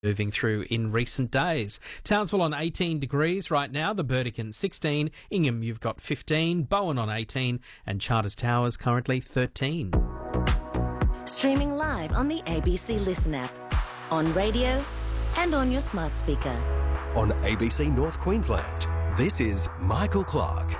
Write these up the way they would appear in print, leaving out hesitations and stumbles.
moving through in recent days. Townsville on 18 degrees right now, the Burdekin 16, Ingham you've got 15, Bowen on 18 and Charters Towers currently 13. Streaming live on the ABC Listen app, on radio and on your smart speaker. On ABC North Queensland, this is Michael Clark.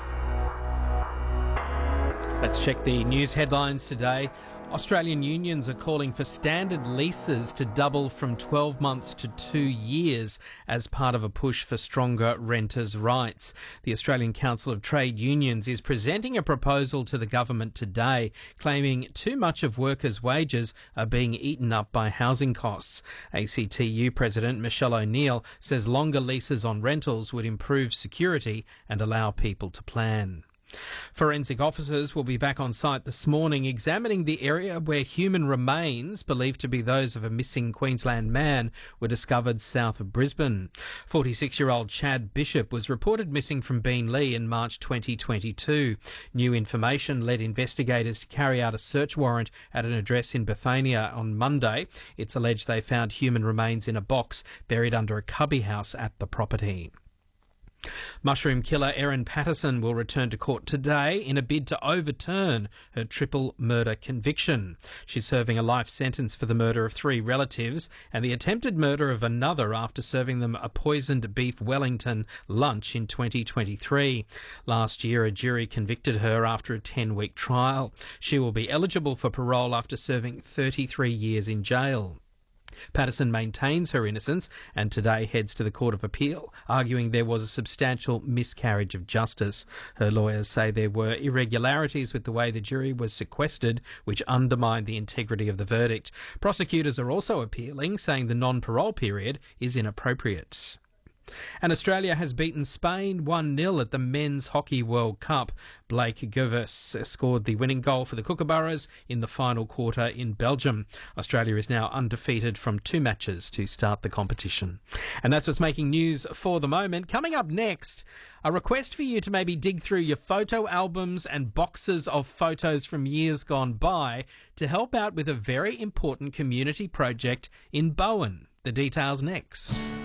Let's check the news headlines today. Australian unions are calling for standard leases to double from 12 months to 2 years as part of a push for stronger renters' rights. The Australian Council of Trade Unions is presenting a proposal to the government today, claiming too much of workers' wages are being eaten up by housing costs. ACTU President Michelle O'Neill says longer leases on rentals would improve security and allow people to plan. Forensic officers will be back on site this morning examining the area where human remains, believed to be those of a missing Queensland man, were discovered south of Brisbane. 46-year-old Chad Bishop was reported missing from Beenleigh in March 2022. New information led investigators to carry out a search warrant at an address in Bethania on Monday. It's alleged they found human remains in a box buried under a cubby house at the property. Mushroom killer Erin Patterson will return to court today in a bid to overturn her triple murder conviction. She's serving a life sentence for the murder of 3 relatives and the attempted murder of another after serving them a poisoned beef Wellington lunch in 2023. Last year, a jury convicted her after a 10-week trial. She will be eligible for parole after serving 33 years in jail. Patterson maintains her innocence and today heads to the Court of Appeal, arguing there was a substantial miscarriage of justice. Her lawyers say there were irregularities with the way the jury was sequestered, which undermined the integrity of the verdict. Prosecutors are also appealing, saying the non-parole period is inappropriate. And Australia has beaten Spain 1-0 at the Men's Hockey World Cup. Blake Gervais scored the winning goal for the Kookaburras in the final quarter in Belgium. Australia is now undefeated from 2 matches to start the competition. And that's what's making news for the moment. Coming up next, a request for you to maybe dig through your photo albums and boxes of photos from years gone by to help out with a very important community project in Bowen. The details next.